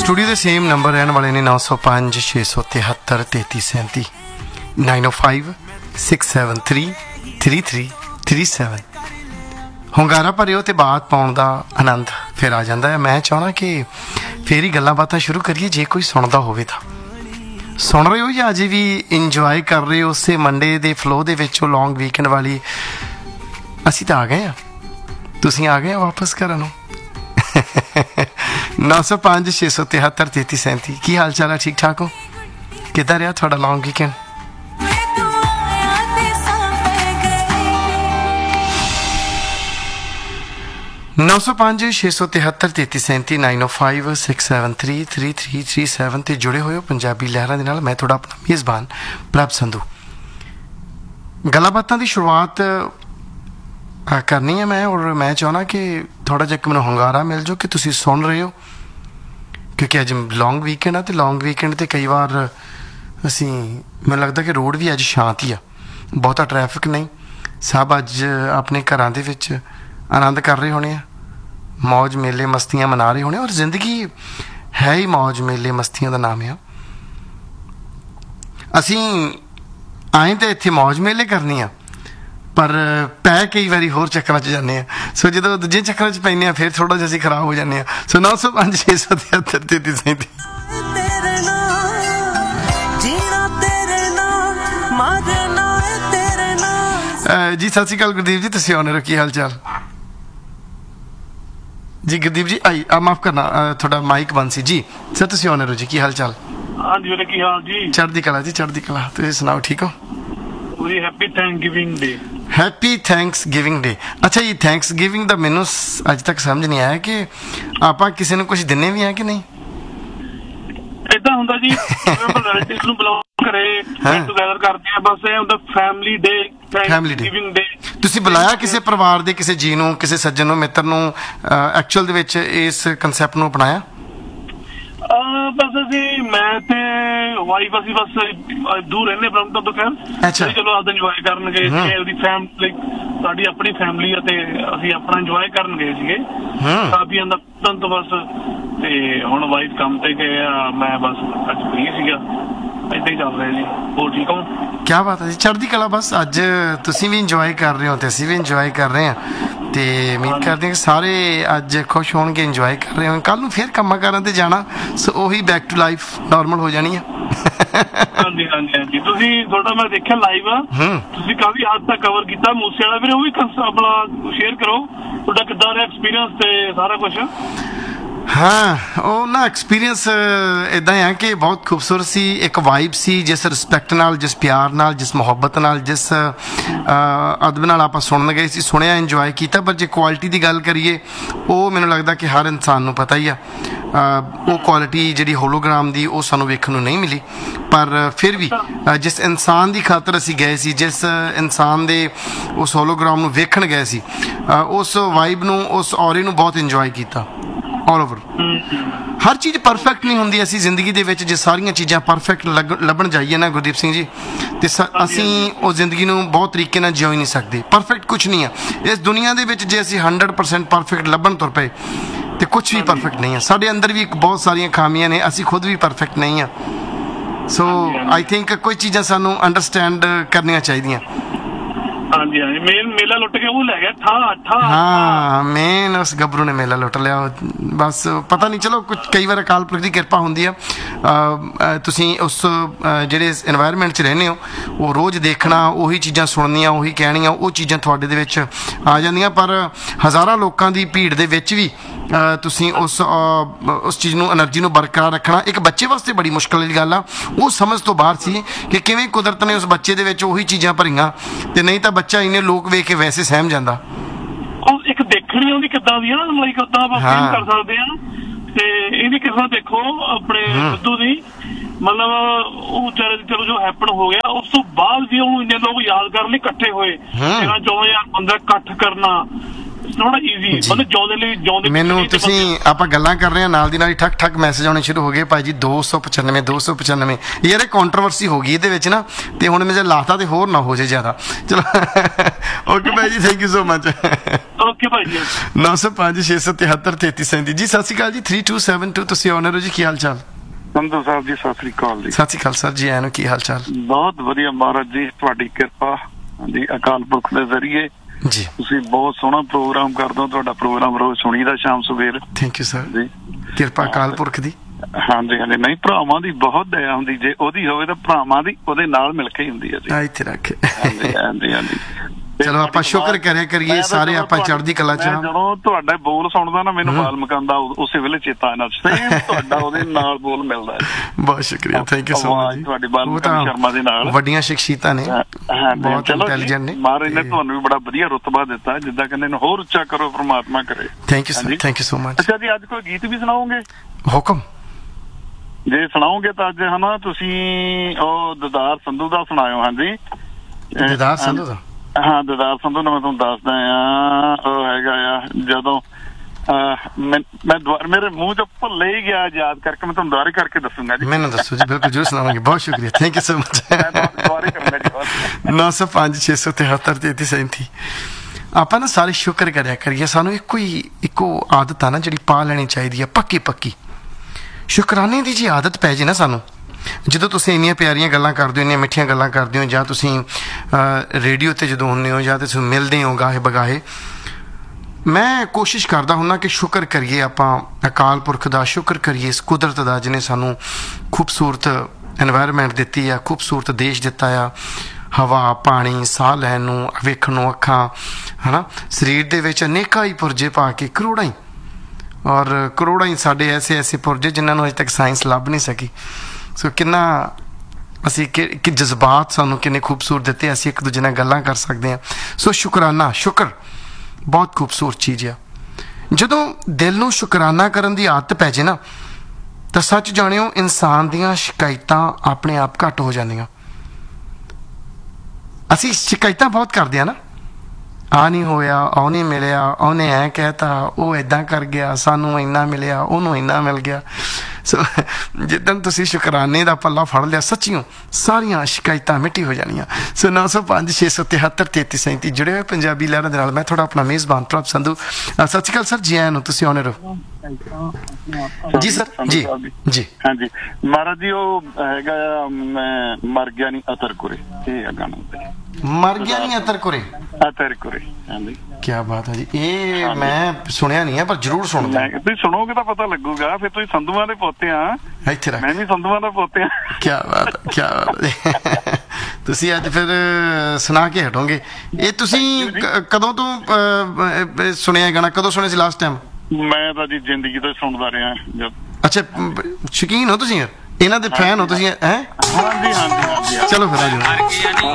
Studio के same number रहने वाले ने 905 673 3337 905 673 3337 ਹੁੰਗਾਰਾ ਭਰਿਓ ਤੇ ਬਾਤ ਪਾਉਣ ਦਾ ਆਨੰਦ ਫਿਰ ਆ ਜਾਂਦਾ ਹੈ। ਮੈਂ ਚਾਹਣਾ ਕਿ ਫੇਰ ਹੀ ਗੱਲਾਂ ਬਾਤਾਂ ਸ਼ੁਰੂ ਕਰੀਏ। ਜੇ ਕੋਈ ਸੁਣਦਾ ਹੋਵੇ ਤਾਂ ਸੁਣ ਰਹੇ ਹੋ ਜਾਂ ਅਜੇ ਵੀ ਇੰਜੋਏ ਕਰ ਰਹੇ ਹੋ ਉਸੇ ਮੰਡੇ ਦੇ ਫਲੋ ਦੇ ਵਿੱਚ, ਉਹ ਲੌਂਗ ਵੀਕਐਂਡ ਵਾਲੀ। ਅਸੀਂ ਤਾਂ ਆ ਗਏ ਹਾਂ, ਤੁਸੀਂ ਆ ਗਏ ਵਾਪਸ ਘਰਾਂ ਨੂੰ। 905 673 3337 ਕੀ ਹਾਲ ਚਾਲ ਹੈ? ਠੀਕ ਠਾਕ ਹੋ? ਕਿੱਦਾਂ ਰਿਹਾ ਤੁਹਾਡਾ ਲੌਂਗ ਵੀਕਐਂਡ? नौ सौ पाँच 673 3337 905 673 3337 ਤੇ ਜੁੜੇ ਹੋਏ ਹੋ ਪੰਜਾਬੀ ਲਹਿਰਾਂ ਦੇ ਨਾਲ। ਮੈਂ ਤੁਹਾਡਾ ਆਪਣਾ ਮੇਜ਼ਬਾਨ ਪ੍ਰਭ ਸੰਧੂ। ਗੱਲਾਂ ਬਾਤਾਂ ਦੀ ਸ਼ੁਰੂਆਤ ਕਰਨੀ ਹੈ ਮੈਂ, ਔਰ ਮੈਂ ਚਾਹੁੰਦਾ ਕਿ ਥੋੜਾ ਜਿਹਾ ਮੈਨੂੰ ਹੁੰਗਾਰਾ ਮਿਲ ਜਾਓ ਕਿ ਤੁਸੀਂ ਸੁਣ ਰਹੇ ਹੋ, ਕਿਉਂਕਿ ਅੱਜ ਲੌਂਗ ਵੀਕਐਂਡ ਆ। ਤੇ ਲੌਂਗ ਵੀਕਐਂਡ ਤੇ ਕਈ ਵਾਰ ਅਸੀਂ, ਮੈਨੂੰ ਲੱਗਦਾ ਕਿ ਰੋਡ ਵੀ ਅੱਜ ਸ਼ਾਂਤ ਹੀ ਆ, ਬਹੁਤਾ ਟ੍ਰੈਫਿਕ ਨਹੀਂ। ਸਭ ਅੱਜ ਆਪਣੇ ਘਰਾਂ ਦੇ ਵਿੱਚ ਆਨੰਦ ਕਰ ਰਹੇ ਹੋਣੇ ਆ, ਮੌਜ ਮੇਲੇ ਮਸਤੀਆਂ ਮਨਾ ਰਹੇ ਹੋਣੇ। ਔਰ ਜ਼ਿੰਦਗੀ ਹੈ ਹੀ ਮੌਜ ਮੇਲੇ ਮਸਤੀਆਂ ਦਾ ਨਾਮ ਆ। ਅਸੀਂ ਆਏ ਤਾਂ ਇੱਥੇ ਮੌਜ ਮੇਲੇ ਕਰਨੀ ਆ, ਪਰ ਪੈ ਕਈ ਵਾਰੀ ਹੋਰ ਚੱਕਰਾਂ 'ਚ ਜਾਂਦੇ ਹਾਂ। ਸੋ ਜਦੋਂ ਦੂਜੇ ਚੱਕਰਾਂ 'ਚ ਪੈਂਦੇ ਹਾਂ ਫਿਰ ਥੋੜ੍ਹਾ ਜਿਹਾ ਅਸੀਂ ਖਰਾਬ ਹੋ ਜਾਂਦੇ ਹਾਂ। ਸੋ 905 673 3337 ਜੀ ਸਤਿ ਸ਼੍ਰੀ ਅਕਾਲ ਗੁਰਦੀਪ ਜੀ, ਤੁਸੀਂ ਆਉਣੇ ਰਹੋ। ਕੀ ਹਾਲ ਚਾਲ ਜੀ? ਗੁਰਦੀਪ ਜੀ ਮਾਫ ਕਰਨਾ, ਤੁਹਾਡਾ ਮਾਈਕ ਬੰਦ ਸੀ ਜੀ। ਸਰ ਤੁਸੀਂ ਆਉਣੇ ਰਹੋ ਜੀ। ਕੀ ਹਾਲ ਚਾਲ? ਹਾਂਜੀ ਵੀਰੇ, ਕੀ ਹਾਲ ਜੀ? ਚੜ੍ਹਦੀ ਕਲਾ ਜੀ, ਚੜ੍ਹਦੀ ਕਲਾ। ਤੁਸੀਂ ਸੁਣਾਓ, ਠੀਕ ਹੋ? ਪੂਰੀ ਹੈਪੀ ਥੈਂਕਸਗਿਵਿੰਗ ਡੇ। ਹੈਪੀ ਥੈਂਕਸਗਿਵਿੰਗ ਡੇ। ਅੱਛਾ ਜੀ, ਥੈਂਕਸਗਿਵਿੰਗ ਦਾ ਮੈਨੂੰ ਅੱਜ ਤੱਕ ਸਮਝ ਨਹੀਂ ਆਇਆ ਕਿ ਆਪਾਂ ਕਿਸੇ ਨੂੰ ਕੁਝ ਦਿੰਦੇ ਵੀ ਆ ਕਿ ਨਹੀਂ। ਏਦਾਂ ਹੁੰਦਾ ਜੀ, ਰਿਲੇਟਿਵਸ ਨੂੰ ਬੁਲਾਓ ਘਰੇ, ਗੈਟ ਟੂਗੇਦਰ ਕਰਦੇ ਆ, ਬਸ ਇਹ ਹੁੰਦਾ ਫੈਮਿਲੀ ਡੇ, ਥੈਂਕਸਗਿਵਿੰਗ ਡੇ। ਤੁਸੀਂ ਬੁਲਾਇਆ ਕਿਸੇ ਪਰਿਵਾਰ ਦੇ ਕਿਸੇ ਜੀ ਨੂੰ, ਕਿਸੇ ਸੱਜਣ ਨੂੰ, ਮਿੱਤਰ ਨੂੰ ਐਕਚੁਅਲ ਦੇ ਵਿੱਚ ਇਸ ਕੰਸੈਪਟ ਨੂੰ ਅਪਣਾਇਆ? ਬਸ ਅਸੀਂ, ਮੈਂ ਤੇ ਵਾਈਫ, ਅਸੀਂ ਬਸ ਦੂਰ ਰਹਿੰਦੇ ਬਰੰਪਟਨ ਤੋਂ। ਖੈਰ ਚਲੋ ਆਪਦਾ ਇੰਜੋਏ ਕਰਨ ਗਏ ਸੀਗੇ, ਉਹਦੀ ਫੈਮਿਲੀ, ਸਾਡੀ ਆਪਣੀ ਫੈਮਿਲੀ ਆ ਤੇ ਅਸੀਂ ਆਪਣਾ ਇੰਜੋਏ ਕਰਨ ਗਏ ਸੀਗੇ ਕਾਫੀਆਂ ਦਾ ਤੋਂ ਬਸ। ਤੇ ਹੁਣ ਵਾਈਫ ਕੰਮ ਤੇ ਗਏ ਆ, ਮੈਂ ਬਸ ਅੱਜ ਫ੍ਰੀ ਸੀਗਾ, ਏਦਾਂ ਹੀ ਚੱਲ ਰਿਹਾ ਜੀ। ਹੋਰ ਠੀਕ ਹੋ? ਕਿਆ ਬਾਤ ਹੈ ਜੀ, ਚੜ੍ਹਦੀ ਕਲਾ। ਬਸ ਅੱਜ ਤੁਸੀਂ ਵੀ ਇੰਜੋਏ ਕਰ ਰਹੇ ਹੋ ਤੇ ਅਸੀਂ ਵੀ ਇੰਜੋਏ ਕਰ ਰਹੇ ਹਾਂ, ਤੇ ਉਮੀਦ ਕਰਦੇ ਹਾਂ ਕਿ ਸਾਰੇ ਅੱਜ ਖੁਸ਼ ਹੋਣਗੇ, ਇੰਜੋਏ ਕਰ ਰਹੇ ਹੋਣ। ਕੱਲ੍ਹ ਨੂੰ ਫਿਰ ਕੰਮਾਂ ਕਾਰਾਂ ਤੇ ਜਾਣਾ, ਸੋ ਉਹੀ ਬੈਕ ਟੂ ਲਾਈਫ ਨਾਰਮਲ ਹੋ ਜਾਣੀ ਆ। ਹਾਂਜੀ ਹਾਂਜੀ ਹਾਂਜੀ। ਤੁਸੀਂ, ਤੁਹਾਡਾ ਮੈਂ ਦੇਖਿਆ ਲਾਈਵ, ਤੁਸੀਂ ਕਾਫੀ ਹੱਦ ਤੱਕ ਕਵਰ ਕੀਤਾ ਮੂਸੇ ਵਾਲਾ ਵੀਰੇ, ਉਹ ਵੀ ਆਪਣਾ ਸ਼ੇਅਰ ਕਰੋ, ਤੁਹਾਡਾ ਕਿੱਦਾਂ ਰਿਹਾ ਐਕਸਪੀਰੀਅੰਸ ਤੇ ਸਾਰਾ ਕੁਛ। ਹਾਂ, ਉਹ ਨਾ ਐਕਸਪੀਰੀਅੰਸ ਇੱਦਾਂ ਆ ਕਿ ਬਹੁਤ ਖੂਬਸੂਰਤ ਸੀ। ਇੱਕ ਵਾਈਬ ਸੀ, ਜਿਸ ਰਿਸਪੈਕਟ ਨਾਲ, ਜਿਸ ਪਿਆਰ ਨਾਲ, ਜਿਸ ਮੁਹੱਬਤ ਨਾਲ, ਜਿਸ ਅਦਬ ਨਾਲ ਆਪਾਂ ਸੁਣਨ ਗਏ ਸੀ, ਸੁਣਿਆ, ਇੰਜੋਏ ਕੀਤਾ। ਪਰ ਜੇ ਕੁਆਲਿਟੀ ਦੀ ਗੱਲ ਕਰੀਏ, ਉਹ ਮੈਨੂੰ ਲੱਗਦਾ ਕਿ ਹਰ ਇਨਸਾਨ ਨੂੰ ਪਤਾ ਹੀ ਆ, ਉਹ ਕੁਆਲਿਟੀ ਜਿਹੜੀ ਹੋਲੋਗ੍ਰਾਮ ਦੀ ਉਹ ਸਾਨੂੰ ਵੇਖਣ ਨੂੰ ਨਹੀਂ ਮਿਲੀ। ਪਰ ਫਿਰ ਵੀ ਜਿਸ ਇਨਸਾਨ ਦੀ ਖਾਤਰ ਅਸੀਂ ਗਏ ਸੀ, ਜਿਸ ਇਨਸਾਨ ਦੇ ਉਸ ਹੋਲੋਗ੍ਰਾਮ ਨੂੰ ਵੇਖਣ ਗਏ ਸੀ, ਉਸ ਵਾਈਬ ਨੂੰ, ਉਸ ਔਰੇ ਨੂੰ ਬਹੁਤ ਇੰਜੋਏ ਕੀਤਾ ਆਲ ਓਵਰ। ਹਰ ਚੀਜ਼ ਪਰਫੈਕਟ ਨਹੀਂ ਹੁੰਦੀ। ਅਸੀਂ ਜ਼ਿੰਦਗੀ ਦੇ ਵਿੱਚ ਜੇ ਸਾਰੀਆਂ ਚੀਜ਼ਾਂ ਪਰਫੈਕਟ ਲੱਭਣ ਜਾਈਏ ਨਾ ਗੁਰਦੀਪ ਸਿੰਘ ਜੀ, ਤੇ ਅਸੀਂ ਉਹ ਜ਼ਿੰਦਗੀ ਨੂੰ ਬਹੁਤ ਤਰੀਕੇ ਨਾਲ ਜਿਉ ਹੀ ਨਹੀਂ ਸਕਦੇ। ਪਰਫੈਕਟ ਕੁਛ ਨਹੀਂ ਆ ਇਸ ਦੁਨੀਆ ਦੇ ਵਿੱਚ। ਜੇ ਅਸੀਂ 100% ਪਰਫੈਕਟ ਲੱਭਣ ਤੁਰ ਪਏ ਤੇ ਕੁਛ ਵੀ ਪਰਫੈਕਟ ਨਹੀਂ ਆ। ਸਾਡੇ ਅੰਦਰ ਵੀ ਬਹੁਤ ਸਾਰੀਆਂ ਖਾਮੀਆਂ ਨੇ, ਅਸੀਂ ਖੁਦ ਵੀ ਪਰਫੈਕਟ ਨਹੀਂ ਆ। ਸੋ ਆਈ ਥਿੰਕ ਕੋਈ ਚੀਜ਼ਾਂ ਸਾਨੂੰ ਅੰਡਰਸਟੈਂਡ ਕਰਨੀਆਂ ਚਾਹੀਦੀਆਂ। ਹਾਂਜੀ ਹਾਂਜੀ, ਮੇਲਾ ਲੁੱਟ ਕੇ ਉਹ ਲੈ ਗਿਆ ਠਾ। ਹਾਂ, ਮੇਨ ਉਸ ਗੱਭਰੂ ਨੇ ਮੇਲਾ ਲੁੱਟ ਲਿਆ। ਬਸ ਪਤਾ ਨਹੀਂ, ਚਲੋ ਕੁਝ ਕਈ ਵਾਰ ਅਕਾਲ ਪੁਰਖ ਦੀ ਕਿਰਪਾ ਹੁੰਦੀ ਆ। ਤੁਸੀਂ ਉਸ ਜਿਹੜੇ ਇਨਵਾਇਰਮੈਂਟ 'ਚ ਰਹਿੰਦੇ ਹੋ, ਉਹ ਰੋਜ਼ ਦੇਖਣਾ, ਉਹੀ ਚੀਜ਼ਾਂ ਸੁਣਨੀਆਂ, ਉਹੀ ਕਹਿਣੀਆਂ, ਉਹ ਚੀਜ਼ਾਂ ਤੁਹਾਡੇ ਦੇ ਵਿੱਚ ਆ ਜਾਂਦੀਆਂ। ਪਰ ਹਜ਼ਾਰਾਂ ਲੋਕਾਂ ਦੀ ਭੀੜ ਦੇ ਵਿੱਚ ਵੀ ਤੁਸੀਂ ਉਸ ਚੀਜ਼ ਨੂੰ, ਐਨਰਜੀ ਨੂੰ ਬਰਕਰਾਰ ਰੱਖਣਾ ਇੱਕ ਬੱਚੇ ਵਾਸਤੇ ਬੜੀ ਮੁਸ਼ਕਿਲ ਵਾਲੀ ਗੱਲ ਆ। ਉਹ ਸਮਝ ਤੋਂ ਬਾਹਰ ਸੀ ਕਿ ਕਿਵੇਂ ਕੁਦਰਤ ਨੇ ਉਸ ਬੱਚੇ ਦੇ ਵਿੱਚ ਉਹੀ ਚੀਜ਼ਾਂ ਭਰੀਆਂ, ਤੇ ਨਹੀਂ ਤਾਂ ਬੱਚਾ ਇੰਨੇ ਲੋਕ ਵੇਖ ਕੇ ਵੈਸੇ ਸਹਿਮ ਜਾਂਦਾ। ਉਹ ਇੱਕ ਦੇਖਣੀ ਉਹਦੀ ਕਿੱਦਾਂ ਦੀ ਆ ਨਾ, ਲਾਈਕ ਉਦਾਂ ਆਪਾਂ ਫੀਲ ਕਰ ਸਕਦੇ ਹਾਂ। ਤੇ ਇਹਦੀ ਕਿਸਮਤ ਦੇਖੋ ਆਪਣੇ ਸਿੱਧੂ ਦੀ, ਮਤਲਬ ਉਹ ਵਿਚਾਰੇ ਦੀ, ਚਲੋ ਜੋ ਹੈਪਨ ਹੋ ਗਿਆ, ਉਸ ਤੋਂ ਬਾਅਦ ਵੀ ਉਹਨੂੰ ਇੰਨੇ ਲੋਕ ਯਾਦ ਕਰਨ ਲਈ ਇਕੱਠੇ ਹੋਏ। 13-14 ਹਜ਼ਾਰ ਬੰਦਾ ਇਕੱਠ ਕਰਨਾ, ਥੋੜਾ ਈਜ਼ੀ ਮਤਲਬ ਜਿਉਂਦੇ ਲਈ ਜਿਉਂਦੇ ਮੈਨੂੰ ਤੁਸੀਂ ਆਪਾਂ ਗੱਲਾਂ ਕਰ ਰਹੇ ਹਾਂ ਨਾਲ ਦੀ ਨਾਲ ਹੀ ਠੱਕ ਠੱਕ ਮੈਸੇਜ ਆਉਣੇ ਸ਼ੁਰੂ ਹੋ ਗਏ ਭਾਈ ਜੀ 295 ਯਾਰ ਇਹ ਕੰਟਰੋਵਰਸੀ ਹੋ ਗਈ ਇਹਦੇ ਵਿੱਚ ਨਾ ਤੇ ਹੁਣ ਮੈਂ ਜੇ ਲਾਤਾ ਤੇ ਹੋਰ ਨਾ ਹੋ ਜੇ ਜ਼ਿਆਦਾ ਚਲੋ ਓਕੇ ਭਾਈ ਜੀ thank you so much okay ਭਾਈ ਜੀ 905 673 3337 ਜੀ ਸਤਿ ਸ਼੍ਰੀ ਅਕਾਲ ਜੀ 3272 ਤੁਸੀਂ ਆਨਰ ਹੋ ਜੀ ਕੀ ਹਾਲ ਚਾਲ ਸੰਧੂ ਸਾਹਿਬ ਜੀ ਸਤਿ ਸ੍ਰੀ ਅਕਾਲ ਜੀ। ਸਤਿ ਸ਼੍ਰੀ ਅਕਾਲ ਸਰ ਜੀ ਆਇਆਂ ਨੂੰ ਕੀ ਹਾਲ ਚਾਲ ਬਹੁਤ ਵਧੀਆ ਮਹਾਰਾਜ ਜੀ ਤੁਹਾਡੀ ਕਿਰਪਾ ਜੀ ਅਕਾਲ ਪੁਰਖ ਦੇ ਜ਼ਰੀਏ ਜੀ ਤੁਸੀਂ ਬਹੁਤ ਸੋਹਣਾ ਪ੍ਰੋਗਰਾਮ ਕਰਦੇ ਹੋ ਤੁਹਾਡਾ ਪ੍ਰੋਗਰਾਮ ਰੋਜ਼ ਸੁਣੀਦਾ ਸ਼ਾਮ ਸਵੇਰ ਥੈਂਕ ਯੂ ਸਰ ਜੀ ਕਿਰਪਾ ਅਕਾਲ ਪੁਰਖ ਦੀ ਹਾਂਜੀ ਹਾਂਜੀ ਨਹੀਂ ਭਰਾਵਾਂ ਦੀ ਬਹੁਤ ਦਇਆ ਹੁੰਦੀ ਜੇ ਉਹਦੀ ਹੋਵੇ ਤਾਂ ਭਰਾਵਾਂ ਦੀ ਉਹਦੇ ਨਾਲ ਮਿਲ ਕੇ ਹੀ ਹੁੰਦੀ ਹੈ ਜੀ ਆ ਇੱਥੇ ਰੱਖ ਹਾਂਜੀ ਹਾਂਜੀ ਹਾਂਜੀ ਚਲੋ ਆਪਾਂ ਸ਼ੁਕਰ ਕਰੀਏ ਸਾਰੇ ਆਪਾਂ ਚੜ੍ਹਦੀ ਕਲਾ ਚ ਜਦੋਂ ਤੁਹਾਡੇ ਬੋਲ ਸੁਣਦਾ ਨਾ ਮੈਨੂੰ ਬਾਲਮਕਾਂ ਦਾ ਉਸੇ ਵੇਲੇ ਚੇਤਾ ਆਉਂਦਾ ਸੇਮ ਤੁਹਾਡਾ ਉਹਦੇ ਨਾਲ ਬੋਲ ਮਿਲਦਾ ਬਹੁਤ ਸ਼ੁਕਰੀਆ ਥੈਂਕ ਯੂ ਸੋ ਮਚ ਤੁਹਾਡੀ ਬਾਲਮਕਾਂ ਸ਼ਰਮਾ ਦੇ ਨਾਲ ਵੱਡੀਆਂ ਸ਼ਖਸੀਅਤਾਂ ਨੇ ਬਹੁਤ ਇੰਟੈਲੀਜੈਂਟ ਨੇ ਮਹਾਰਾਜ ਨੇ ਤੁਹਾਨੂੰ ਵੀ ਬੜਾ ਵਧੀਆ ਰੁਤਬਾ ਦਿੱਤਾ ਜਿੱਦਾਂ ਕਹਿੰਦੇ ਨੇ ਹੋਰ ਉੱਚਾ ਕਰੋ ਪ੍ਰਮਾਤਮਾ ਕਰੇ thank you sir thank you so much ਅੱਛਾ ਜੀ ਅੱਜ ਕੋਈ ਗੀਤ ਵੀ ਸੁਣਾਓਗੇ ਹੁਕਮ ਜੇ ਸੁਣਾਓਗੇ ਤਾਂ ਅੱਜ ਹਨਾ ਤੁਸੀਂ ਉਹ ਦਦਾਰ ਸੰਧੂ ਦਾ ਸੁਣਾਇਓ ਹਾਂਜੀ ਦਦਾਰ ਸੰਧੂ ਦਾ ਹਾਂ ਦਦਾਰ ਸੰਧੂ ਨੂੰ ਮੈਂ ਤੁਹਾਨੂੰ ਦੱਸਦਾ ਆ ਉਹ ਹੈਗਾ ਆ ਜਦੋਂ ਮੈਂ ਮੇਰੇ ਮੂੰਹ ਚੋਂ ਭੁੱਲ ਹੀ ਗਿਆ ਯਾਦ ਕਰਕੇ ਮੈਂ ਤੁਹਾਨੂੰ ਦੁਬਾਰੇ ਕਰਕੇ ਦੱਸੂਗਾ ਜੀ ਮੈਨੂੰ ਦੱਸੋ ਜੀ ਬਿਲਕੁਲ ਜਰੂਰ ਸੁਣਾਵਾਂਗੇ ਬਹੁਤ ਸ਼ੁਕਰੀਆ ਥੈਂਕ ਯੂ ਸੋ ਮਚ ਦੁਬਾਰੇ ਕਰੂੰਗਾ ਜੀ 905 673 3337 ਆਪਾਂ ਨਾ ਸਾਰੇ ਸ਼ੁਕਰ ਕਰਿਆ ਕਰੀਏ ਸਾਨੂੰ ਇੱਕੋ ਆਦਤ ਆ ਨਾ ਜਿਹੜੀ ਪਾ ਲੈਣੀ ਚਾਹੀਦੀ ਆ ਪੱਕੀ ਸ਼ੁਕਰਾਨੇ ਦੀ ਜੀ ਆਦਤ ਪੈ ਜੇ ਨਾ ਸਾਨੂੰ ਜਦੋਂ ਤੁਸੀਂ ਇੰਨੀਆਂ ਪਿਆਰੀਆਂ ਗੱਲਾਂ ਕਰਦੇ ਹੋ ਇੰਨੀਆਂ ਮਿੱਠੀਆਂ ਗੱਲਾਂ ਕਰਦੇ ਹੋ ਜਾਂ ਤੁਸੀਂ ਰੇਡੀਓ 'ਤੇ ਜਦੋਂ ਹੁੰਦੇ ਹੋ ਜਾਂ ਤੁਸੀਂ ਮਿਲਦੇ ਹੋ ਗਾਹੇ ਬਗਾਹੇ ਮੈਂ ਕੋਸ਼ਿਸ਼ ਕਰਦਾ ਹੁੰਦਾ ਕਿ ਸ਼ੁਕਰ ਕਰੀਏ ਆਪਾਂ ਅਕਾਲ ਪੁਰਖ ਦਾ ਸ਼ੁਕਰ ਕਰੀਏ ਇਸ ਕੁਦਰਤ ਦਾ ਜਿਹਨੇ ਸਾਨੂੰ ਖੂਬਸੂਰਤ এনवायरमेंट ਦਿੱਤੀ ਆ ਖੂਬਸੂਰਤ ਦੇਸ਼ ਦਿੱਤਾ ਆ ਹਵਾ ਪਾਣੀ ਸਾਹ ਲੈਣ ਨੂੰ ਵੇਖਣ ਨੂੰ ਅੱਖਾਂ ਹੈ ਨਾ ਸਰੀਰ ਦੇ ਵਿੱਚ ਅਨੇਕਾਂ ਹੀ ਪੁਰਜੇ ਪਾ ਕੇ ਕਰੋੜਾਂ ਹੀ ਸਾਡੇ ਐਸੇ ਪੁਰਜੇ ਜਿਨ੍ਹਾਂ ਨੂੰ ਅਜੇ ਤੱਕ ਸਾਇੰਸ ਲੱਭ ਨਹੀਂ ਸਕੀ ਸੋ ਕਿੰਨਾ ਅਸੀਂ ਕਿ ਜਜ਼ਬਾਤ ਸਾਨੂੰ ਕਿੰਨੇ ਖੂਬਸੂਰਤ ਦਿੱਤੇ ਅਸੀਂ ਇੱਕ ਦੂਜੇ ਨਾਲ ਗੱਲਾਂ ਕਰ ਸਕਦੇ ਹਾਂ ਸੋ ਸ਼ੁਕਰ ਬਹੁਤ ਖੂਬਸੂਰਤ ਚੀਜ਼ ਆ ਜਦੋਂ ਦਿਲ ਨੂੰ ਸ਼ੁਕਰਾਨਾ ਕਰਨ ਦੀ ਆਦਤ ਪੈ ਜੇ ਨਾ ਤਾਂ ਸੱਚ ਜਾਣਿਓ ਇਨਸਾਨ ਦੀਆਂ ਸ਼ਿਕਾਇਤਾਂ ਆਪਣੇ ਆਪ ਘੱਟ ਹੋ ਜਾਂਦੀਆਂ ਅਸੀਂ ਸ਼ਿਕਾਇਤਾਂ ਬਹੁਤ ਕਰਦੇ ਆ ਨਾ ਆ ਨਹੀਂ ਹੋਇਆ ਉਹ ਨਹੀਂ ਮਿਲਿਆ ਉਹਨੇ ਐ ਕਹਿਤਾ ਉਹ ਏਦਾਂ ਕਰ ਗਿਆ ਸਾਨੂੰ ਇੰਨਾ ਮਿਲਿਆ ਉਹਨੂੰ ਇੰਨਾ ਮਿਲ ਗਿਆ ਸੋ ਜਿੱਦਣ ਤੁਸੀਂ ਸ਼ੁਕਰਾਨੇ ਦਾ ਪੱਲਾ ਫੜ ਲਿਆ ਸੱਚੀਓ ਸਾਰੀਆਂ ਸ਼ਿਕਾਇਤਾਂ ਮਿੱਟੀ ਹੋ ਜਾਣੀਆਂ ਸੋ 905 673 3337 ਜੁੜੇ ਹੋਏ ਪੰਜਾਬੀ ਲਹਿਰਾਂ ਦੇ ਨਾਲ ਮੈਂ ਤੁਹਾਡਾ ਆਪਣਾ ਮੇਜ਼ਬਾਨ ਪ੍ਰਭ ਸੰਧੂ ਸਤਿ ਸ਼੍ਰੀ ਅਕਾਲ ਸਰ ਜੀ ਆਇਆਂ ਨੂੰ ਤੁਸੀਂ ਆਉਣੇ ਰਹੋ ਜੀ ਸਰ ਜੀ ਹਾਂਜੀ ਮਹਾਰਾਜ ਜੀ ਉਹ ਹੈਗਾ ਮਰ ਗਿਆ ਨਹੀਂ ਅਤਰ ਕੁਰੇ ਇਹ ਆ ਗਾਣਾ ਮਰ ਗਿਆ ਨਹੀਂ ਅਤਰ ਕੁਰੇ ਹਾਂਜੀ ਕੀ ਬਾਤ ਹੈ ਜੀ ਇਹ ਮੈਂ ਸੁਣਿਆ ਨਹੀਂ ਹੈ ਪਰ ਜ਼ਰੂਰ ਸੁਣਦਾ ਤੁਸੀਂ ਸੁਣੋਗੇ ਤਾਂ ਪਤਾ ਲੱਗੂਗਾ ਫਿਰ ਤੁਸੀਂ ਸੰਧੂਆਂ ਦੇ ਪੋਤੇ ਆ ਇੱਥੇ ਰੱਖ ਮੈਂ ਵੀ ਸੰਧੂਆਂ ਦਾ ਪੋਤੇ ਆ ਕੀ ਬਾਤ ਤੁਸੀਂ ਅੱਜ ਫਿਰ ਸੁਣਾ ਕੇ ਹਟੋਗੇ ਇਹ ਤੁਸੀਂ ਕਦੋਂ ਤੋਂ ਸੁਣਿਆ ਗਾਣਾ ਕਦੋਂ ਸੁਣਿਆ ਸੀ ਲਾਸਟ ਟਾਈਮ ਮੈਂ ਤਾਂ ਜੀ ਜ਼ਿੰਦਗੀ ਤੋਂ ਸੁਣਦਾ ਰਿਹਾ ਅੱਛਾ ਸ਼ੌਕੀਨ ਹੋ ਤੁਸੀਂ ਇਹਨਾਂ ਦੇ ਫੈਨ ਹੋ ਤੁਸੀਂ ਹੈ ਹਾਂਜੀ ਚਲੋ ਫਿਰ ਆ ਜਾਓ